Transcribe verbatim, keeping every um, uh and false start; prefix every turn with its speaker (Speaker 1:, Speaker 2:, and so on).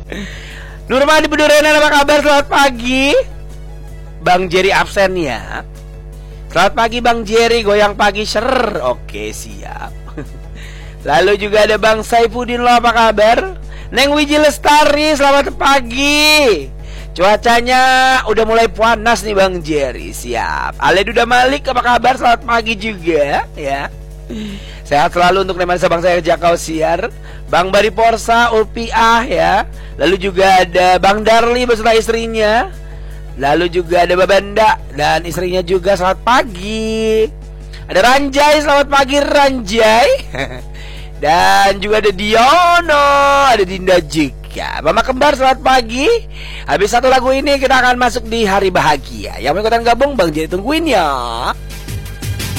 Speaker 1: Nurmadi Bedurena, apa kabar? Selamat pagi. Bang Jerry absen ya. Selamat pagi Bang Jerry, goyang pagi ser. Oke, siap. Lalu juga ada Bang Saipudin, lo apa kabar? Neng Wiji Lestari, selamat pagi. Cuacanya udah mulai panas nih Bang Jerry, siap. Aleduda Malik, apa kabar? Selamat pagi juga ya. Sehat selalu untuk teman sabang saya Jakau Siar. Bang Bari Porsa, Ulpiah ya. Lalu juga ada Bang Darli beserta istrinya. Lalu juga ada Babanda dan istrinya juga, selamat pagi. Ada Ranjai, selamat pagi Ranjai. Dan juga ada Diono, ada Dinda juga. Mama Kembar, selamat pagi. Habis satu lagu ini kita akan masuk di hari bahagia. Yang mau ikutan gabung Bang Jerry tungguin ya.